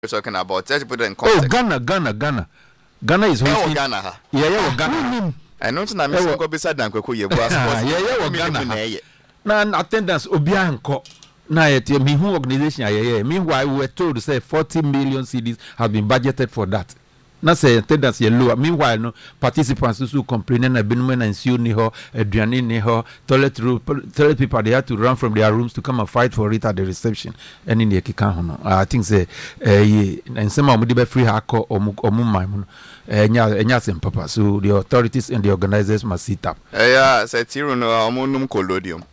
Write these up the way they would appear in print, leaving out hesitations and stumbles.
we're talking about. Let's put it in context. Oh, Ghana is hosting. Ghana. Yeah, Ghana. I know na me go beside dan kweko ye boss. Yeah, Ghana. Na attendance obia nko. Na yet me who organization yeah. Meanwhile, we were told to say 40 million cedis have been budgeted for that. Na say attendance low. Meanwhile, no participants who complaining na been and ensue ni ho, aduane ni ho, toilet people they had to run from their rooms to come and fight for it at the reception. And in the kika ho no. I think say and some of the free hako omu mai enya sem papa. So the authorities and the organizers must sit up. Yeah, say tiro no omunum collodium.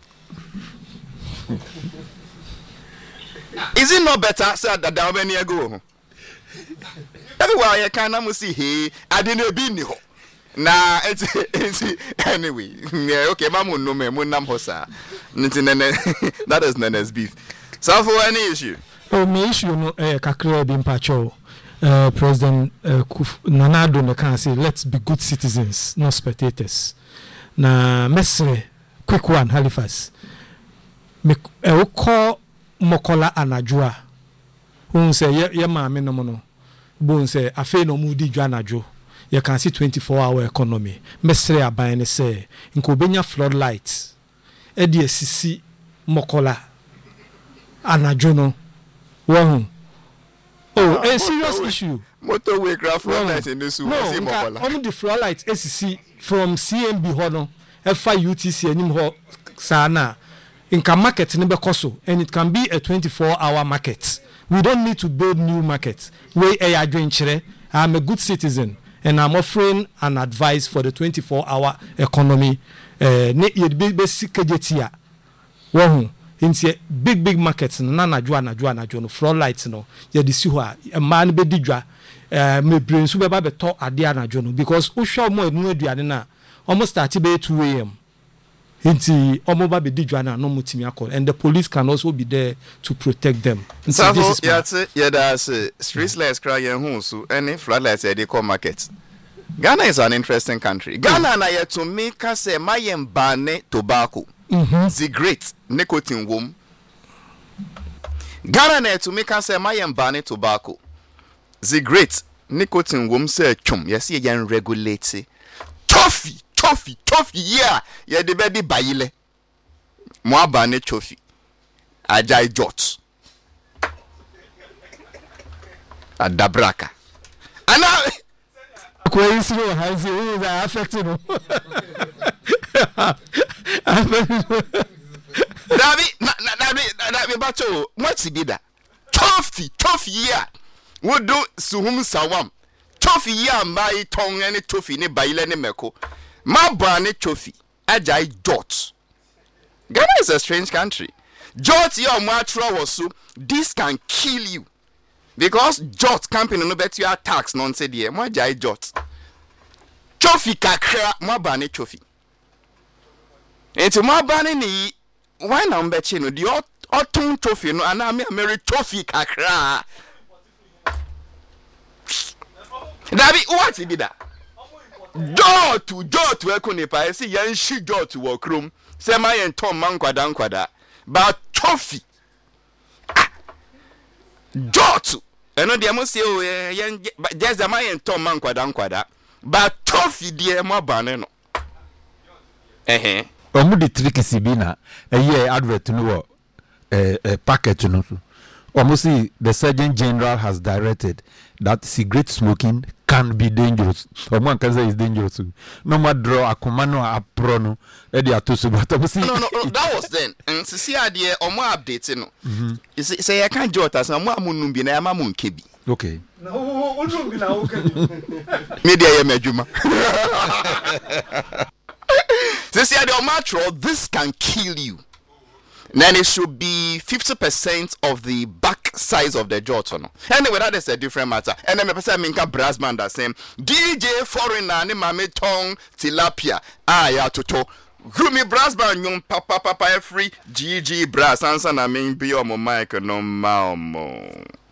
Is it not better said that how many ago? Everywhere you can see he I didn't be ni ho. Nah, it's anyway. Yeah, okay, mamu no me mun nam hosa. That is Nene's beef. So for any issue? Oh, me issue no kakre bi mpacho. President Nana Addo no can say let's be good citizens, not spectators. Na mesre quick one Halifax. Me call Mokola Anajua. Who say ye maame no no. Bon say afi no mu di dwa anajo. You can see 24-hour economy. Mesre aban ne say nko benya floodlights. E di esisi Mokola Anajo no. Wo oh, a serious issue. Motorway craft floodlights in this Mokola. Only the floodlights esisi from CMB hono. FIUTC anim ho sana. In can market in Bekoso, and it can be a 24-hour market. We don't need to build new markets. I'm a good citizen, and I'm offering an advice for the 24-hour economy. Big markets, no floor lights, no. You see who a man be didra, me bring super baby talk at the anajono because who show more no diana almost 2 a.m. Inti omoba be dijwana no mutimi akọ and the police can also be there to protect them. So this is that's street lights cry yen so any floodlights they call market. Ghana is an interesting country. Ghana na yet to make us say mayem bane tobacco. The great nicotine womb. Ghana na yet to make us say mayem bane tobacco. The great nicotine womb say chum yes ye yan regulate Toffee, yeah. Yeah, the baby baile. Moi bane toffee. Ajay jot. Adabraka. And now, Queen's Row has affected. Nabi bato. What's it did that? Toffee, yeah. Would do suhum sawam. Toffee, yeah, my tongue and toffee ne baile ne meko. Ma bane toffee. Ajay jot. Ghana is a strange country. Jot your matra was so this can kill you. Because jot camping no bet you are tax non said ye. Mo jai jot. Toffee kakra ma bane toffee. Enti ma bane ni why na mbeche no di otun toffee no ana me Mary toffee kakra. Dabi what be that? Door to ekonipa see yan shi door to work room. Say my en tom man kwada. But toffee. Door to eno de mo say o yan just the my en tom man kwada. But toffee de mo bane no. Omu di trick sibina eye advert no packet no. Almost the Surgeon General has directed that cigarette smoking can be dangerous. Someone can say it's dangerous. No matter draw a command or a prono, but no, that was then. And see, idea or more updates, no. You say I can't jot as a mamun be na mamun kebi. Okay. No, Media Mejuma. See, idea matro, this can kill you. Then it should be 50% of the back size of the jaw. Anyway, that is a different matter. And then I say minka brass band that same DJ foreigner ni mame tong tilapia. Ya toto. Gumi brass band yung papa free GG brass answer na min be on my mic no mao.